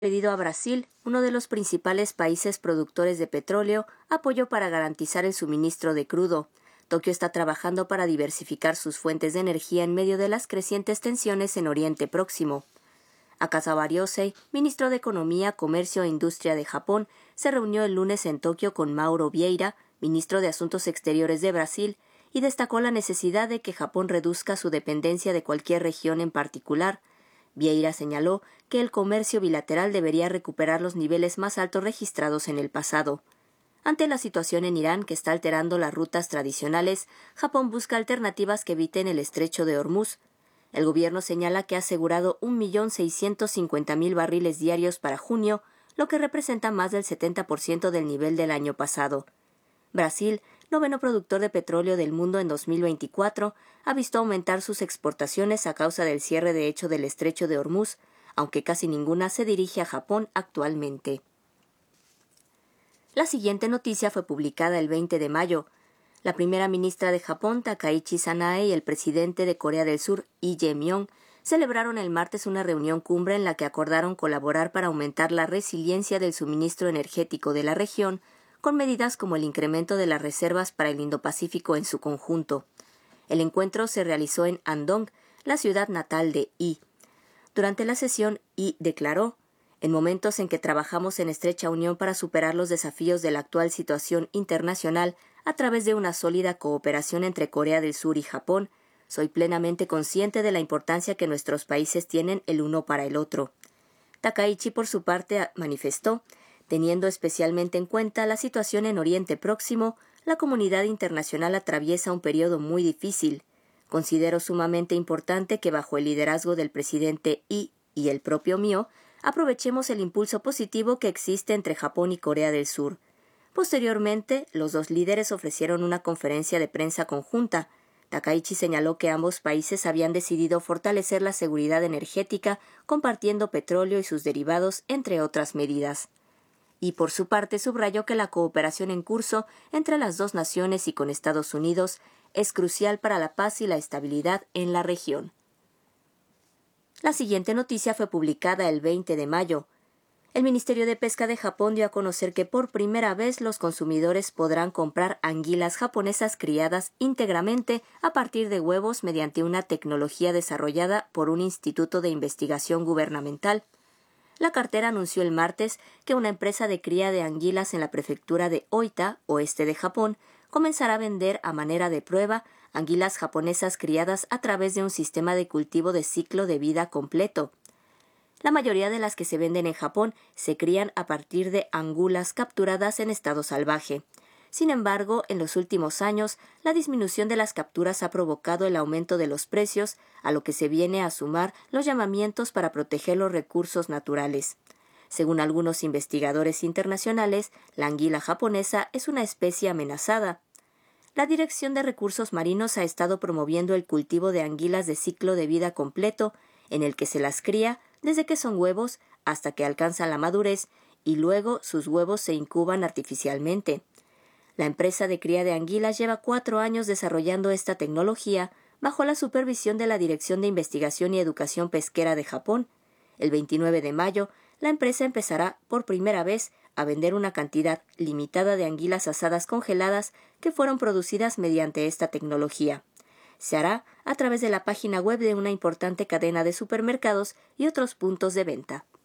Pedido a Brasil, uno de los principales países productores de petróleo, apoyo para garantizar el suministro de crudo. Tokio está trabajando para diversificar sus fuentes de energía en medio de las crecientes tensiones en Oriente Próximo. Akazawa Ryosei, ministro de Economía, Comercio e Industria de Japón, se reunió el lunes en Tokio con Mauro Vieira, ministro de Asuntos Exteriores de Brasil, y destacó la necesidad de que Japón reduzca su dependencia de cualquier región en particular. Vieira señaló que el comercio bilateral debería recuperar los niveles más altos registrados en el pasado. Ante la situación en Irán, que está alterando las rutas tradicionales, Japón busca alternativas que eviten el estrecho de Hormuz. El gobierno señala que ha asegurado 1.650.000 barriles diarios para junio, lo que representa más del 70% del nivel del año pasado. Brasil, noveno productor de petróleo del mundo en 2024, ha visto aumentar sus exportaciones a causa del cierre de hecho del estrecho de Hormuz, aunque casi ninguna se dirige a Japón actualmente. La siguiente noticia fue publicada el 20 de mayo. La primera ministra de Japón, Takaichi Sanae, y el presidente de Corea del Sur, Lee Jae-myung, celebraron el martes una reunión cumbre en la que acordaron colaborar para aumentar la resiliencia del suministro energético de la región, con medidas como el incremento de las reservas para el Indo-Pacífico en su conjunto. El encuentro se realizó en Andong, la ciudad natal de Lee. Durante la sesión, Lee declaró: «En momentos en que trabajamos en estrecha unión para superar los desafíos de la actual situación internacional a través de una sólida cooperación entre Corea del Sur y Japón, soy plenamente consciente de la importancia que nuestros países tienen el uno para el otro». Takaichi, por su parte, manifestó: «Teniendo especialmente en cuenta la situación en Oriente Próximo, la comunidad internacional atraviesa un periodo muy difícil. Considero sumamente importante que bajo el liderazgo del presidente Lee y el propio mío, aprovechemos el impulso positivo que existe entre Japón y Corea del Sur». Posteriormente, los dos líderes ofrecieron una conferencia de prensa conjunta. Takaichi señaló que ambos países habían decidido fortalecer la seguridad energética compartiendo petróleo y sus derivados, entre otras medidas. Y por su parte subrayó que la cooperación en curso entre las dos naciones y con Estados Unidos es crucial para la paz y la estabilidad en la región. La siguiente noticia fue publicada el 20 de mayo. El Ministerio de Pesca de Japón dio a conocer que por primera vez los consumidores podrán comprar anguilas japonesas criadas íntegramente a partir de huevos mediante una tecnología desarrollada por un instituto de investigación gubernamental. La cartera anunció el martes que una empresa de cría de anguilas en la prefectura de Oita, oeste de Japón, comenzará a vender a manera de prueba anguilas japonesas criadas a través de un sistema de cultivo de ciclo de vida completo. La mayoría de las que se venden en Japón se crían a partir de angulas capturadas en estado salvaje. Sin embargo, en los últimos años, la disminución de las capturas ha provocado el aumento de los precios, a lo que se viene a sumar los llamamientos para proteger los recursos naturales. Según algunos investigadores internacionales, la anguila japonesa es una especie amenazada. La Dirección de Recursos Marinos ha estado promoviendo el cultivo de anguilas de ciclo de vida completo, en el que se las cría desde que son huevos hasta que alcanzan la madurez y luego sus huevos se incuban artificialmente. La empresa de cría de anguilas lleva 4 años desarrollando esta tecnología bajo la supervisión de la Dirección de Investigación y Educación Pesquera de Japón. El 29 de mayo, la empresa empezará por primera vez a vender una cantidad limitada de anguilas asadas congeladas que fueron producidas mediante esta tecnología. Se hará a través de la página web de una importante cadena de supermercados y otros puntos de venta.